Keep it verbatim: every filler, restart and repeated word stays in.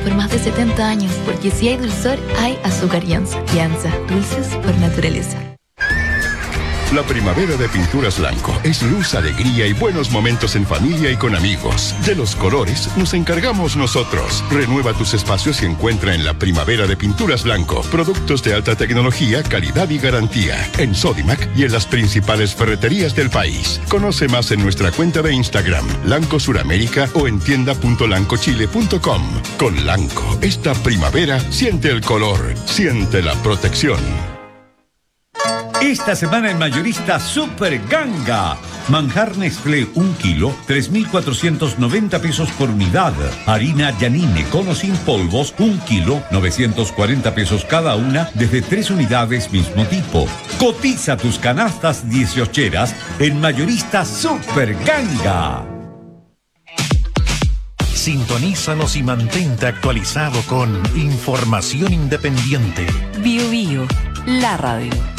por más de setenta años, porque si hay dulzor, hay azúcar Yanza. Yanza, dulces por naturaleza. La primavera de Pinturas Blanco es luz, alegría y buenos momentos en familia y con amigos. De los colores nos encargamos nosotros. Renueva tus espacios y encuentra en la primavera de Pinturas Blanco productos de alta tecnología, calidad y garantía. En Sodimac y en las principales ferreterías del país. Conoce más en nuestra cuenta de Instagram, Lanco Suramérica, o en tienda punto lancochile punto com. Con Lanco, esta primavera siente el color, siente la protección. Esta semana en Mayorista Super Ganga. Manjar Nestlé un kilo, tres mil cuatrocientos noventa pesos por unidad. Harina Yanine con o sin polvos, un kilo, novecientos cuarenta pesos cada una, desde tres unidades mismo tipo. Cotiza tus canastas dieciocheras en Mayorista Super Ganga. Sintonízanos y mantente actualizado con información independiente. Bio Bio, la radio.